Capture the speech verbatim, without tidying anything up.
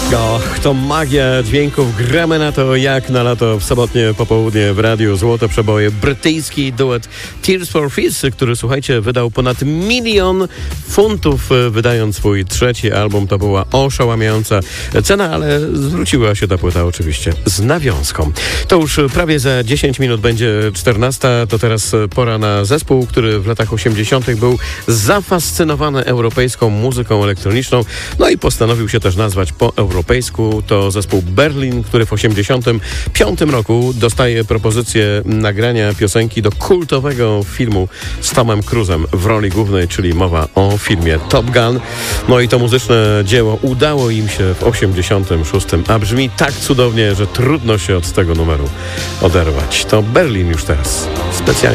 Och, to magia dźwięków. Gramy na to jak na lato w sobotnie popołudnie w Radiu Złote Przeboje. Brytyjski duet Tears for Fears, który, słuchajcie, wydał ponad milion funtów, wydając swój trzeci album. To była oszałamiająca cena, ale zwróciła się ta płyta oczywiście z nawiązką. To już prawie za dziesięć minut będzie czternasta. To teraz pora na zespół, który w latach osiemdziesiątych był zafascynowany europejską muzyką elektroniczną, no i postanowił się też nazwać po europejsku. To zespół Berlin, który w osiemdziesiątym piątym roku dostaje propozycję nagrania piosenki do kultowego filmu z Tomem Cruise'em w roli głównej, czyli mowa o filmie Top Gun. No i to muzyczne dzieło udało im się w osiemdziesiątym szóstym, a brzmi tak cudownie, że trudno się od tego numeru oderwać. To Berlin już teraz specjalnie